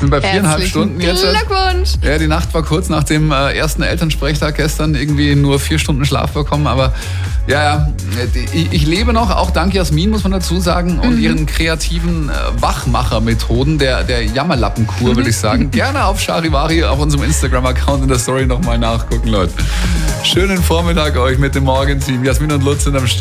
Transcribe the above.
bin bei 4,5 Stunden jetzt. Glückwunsch! Ja, die Nacht war kurz nach dem ersten Elternsprechtag gestern, irgendwie nur 4 Stunden Schlaf bekommen, aber ja, ich lebe noch, auch dank Jasmin, muss man dazu sagen, und ihren kreativen Wachmacher-Methoden, der Jammerlappenkur, würde ich sagen. Gerne auf Charivari, auf unserem Instagram-Account in der Story nochmal nachgucken, Leute. Schönen Vormittag euch mit dem Morgenteam. Jasmin und Lutz sind am Start.